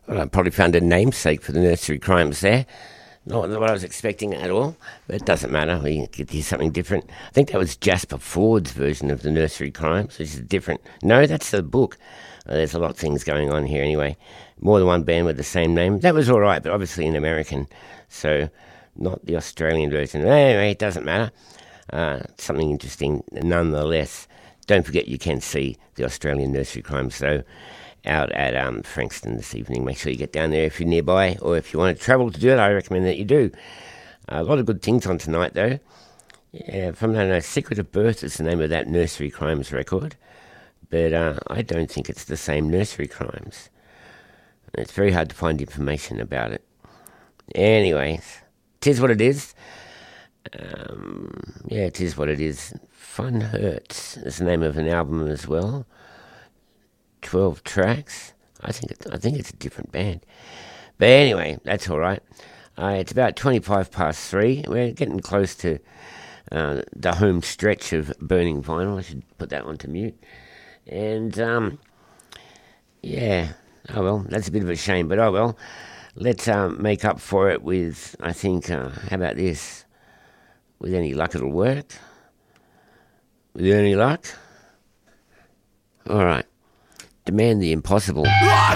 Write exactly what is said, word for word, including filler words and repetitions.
Well, I probably found a namesake for the nursery crimes there. Not what I was expecting at all, but it doesn't matter. We could hear something different. I think that was Jasper Ford's version of the nursery crimes, which is different. No, that's the book. Uh, there's a lot of things going on here anyway. More than one band with the same name. That was all right, but obviously an American, so not the Australian version. Anyway, it doesn't matter. Uh, something interesting nonetheless. Don't forget you can see the Australian nursery crimes, though, out at um, Frankston this evening. Make sure you get down there if you're nearby, or if you want to travel to do it, I recommend that you do. Uh, a lot of good things on tonight, though. Yeah, from I don't know, Secret of Birth is the name of that nursery crimes record, but uh, I don't think it's the same nursery crimes. It's very hard to find information about it. Anyway, tis what it is. Um, yeah, it is what it is. Fun Hurts is the name of an album as well. Twelve tracks. I think it, I think it's a different band. But anyway, that's all right. Uh, it's about twenty-five past three. We're getting close to uh, the home stretch of Burning Vinyl. I should put that one to mute. And um, yeah, oh well, that's a bit of a shame, but oh well. Let's um, make up for it with, I think, uh, how about this? With any luck, it'll work. With any luck? All right. Demand the impossible.